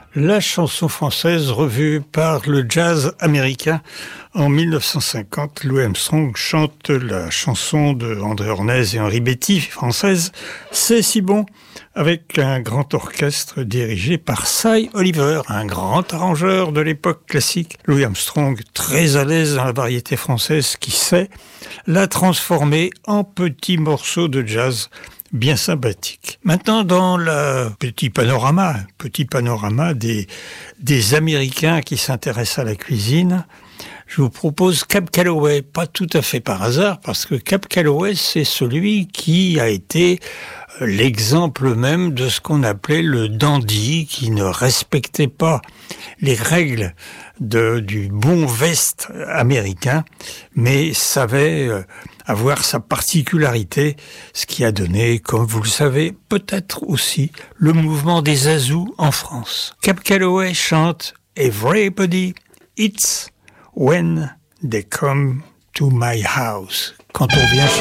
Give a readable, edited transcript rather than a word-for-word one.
La chanson française revue par le jazz américain en 1950. Louis Armstrong chante la chanson de André Hornez et Henri Betty, française, C'est si bon, avec un grand orchestre dirigé par Cy Oliver, un grand arrangeur de l'époque classique. Louis Armstrong, très à l'aise dans la variété française, qui sait la transformer en petits morceaux de jazz bien sympathique. Maintenant, dans le petit panorama des Américains qui s'intéressent à la cuisine, je vous propose Cab Calloway, pas tout à fait par hasard, parce que Cab Calloway, c'est celui qui a été l'exemple même de ce qu'on appelait le dandy, qui ne respectait pas les règles du bon veste américain, mais savait avoir sa particularité, ce qui a donné, comme vous le savez, peut-être aussi le mouvement des Azous en France. Cab Calloway chante « Everybody eats when they come to my house ». Quand on vient